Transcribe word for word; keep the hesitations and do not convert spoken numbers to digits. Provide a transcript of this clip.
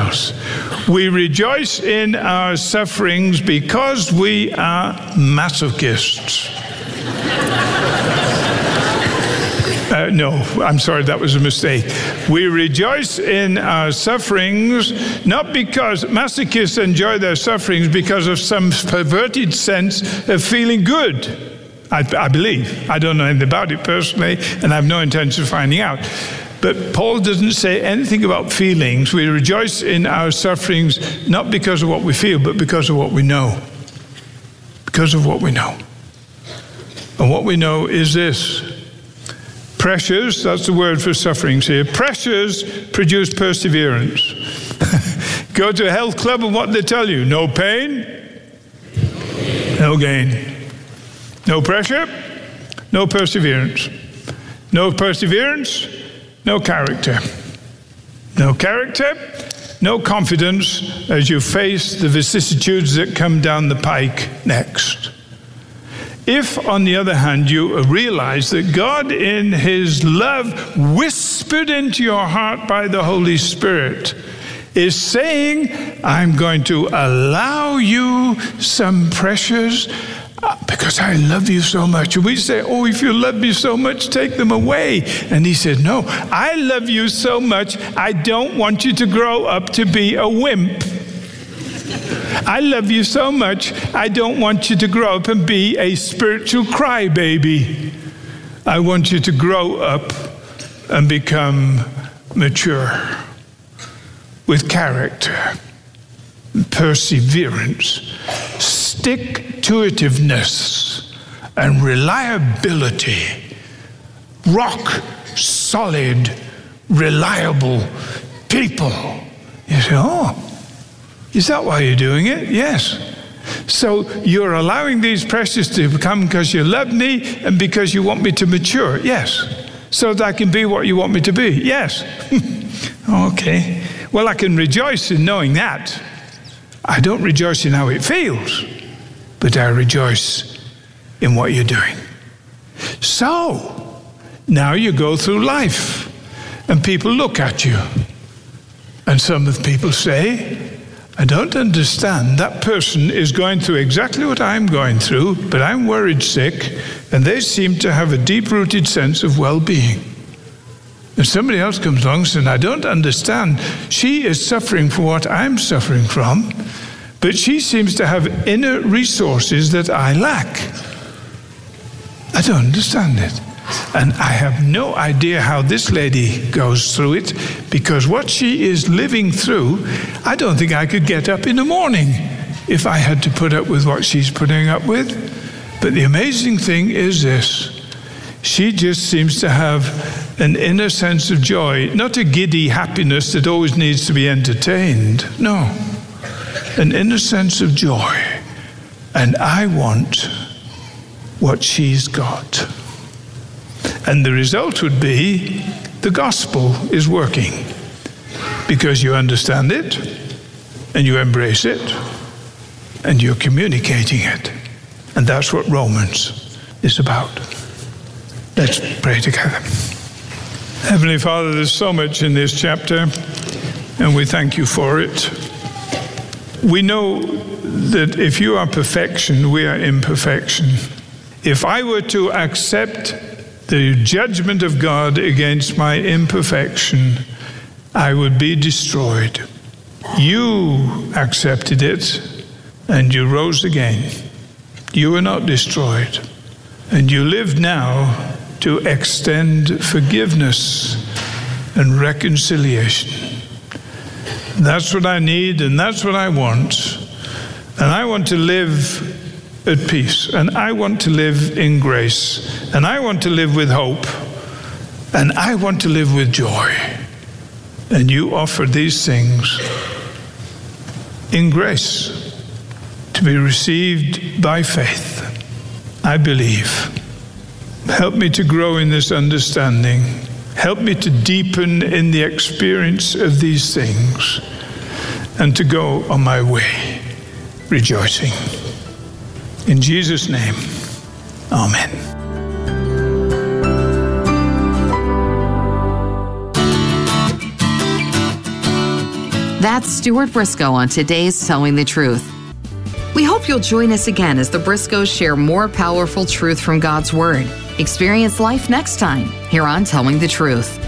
else. We rejoice in our sufferings because we are masochists. Uh, no, I'm sorry, that was a mistake. We rejoice in our sufferings, not because masochists enjoy their sufferings because of some perverted sense of feeling good. I, I believe. I don't know anything about it personally, and I have no intention of finding out. But Paul doesn't say anything about feelings. We rejoice in our sufferings not because of what we feel, but because of what we know. Because of what we know. And what we know is this. Pressures, that's the word for sufferings here. Pressures produce perseverance. Go to a health club and what do they tell you? No pain, no gain. No pressure, no perseverance. No perseverance, no character. No character, no confidence as you face the vicissitudes that come down the pike next. If, on the other hand, you realize that God in His love whispered into your heart by the Holy Spirit is saying, I'm going to allow you some pressures because I love you so much. And we say, oh, if you love me so much, take them away. And He said, no, I love you so much, I don't want you to grow up to be a wimp. I love you so much, I don't want you to grow up and be a spiritual crybaby. I want you to grow up and become mature with character, perseverance, stick-to-itiveness, and reliability. Rock solid, reliable people. You say, oh, is that why you're doing it? Yes. So you're allowing these pressures to come because you love me and because you want me to mature? Yes. So that I can be what you want me to be? Yes. Okay. Well, I can rejoice in knowing that. I don't rejoice in how it feels, but I rejoice in what you're doing. So now you go through life and people look at you. And some of the people say, I don't understand. That person is going through exactly what I'm going through, but I'm worried sick, and they seem to have a deep-rooted sense of well-being. And somebody else comes along and says, I don't understand. She is suffering from what I'm suffering from, but she seems to have inner resources that I lack. I don't understand it. And I have no idea how this lady goes through it, because what she is living through, I don't think I could get up in the morning if I had to put up with what she's putting up with. But the amazing thing is this. She just seems to have an inner sense of joy, not a giddy happiness that always needs to be entertained. No, an inner sense of joy. And I want what she's got. And the result would be the gospel is working because you understand it and you embrace it and you're communicating it. And that's what Romans is about. Let's pray together. Heavenly Father, there's so much in this chapter, and we thank you for it. We know that if you are perfection, we are imperfection. If I were to accept the judgment of God against my imperfection, I would be destroyed. You accepted it, and you rose again. You were not destroyed. And you live now to extend forgiveness and reconciliation. That's what I need, and that's what I want. And I want to live at peace, and I want to live in grace, and I want to live with hope, and I want to live with joy. And you offer these things in grace to be received by faith. I believe. Help me to grow in this understanding. Help me to deepen in the experience of these things and to go on my way rejoicing. In Jesus' name, amen. That's Stuart Briscoe on today's Telling the Truth. We hope you'll join us again as the Briscoes share more powerful truth from God's Word. Experience life next time here on Telling the Truth.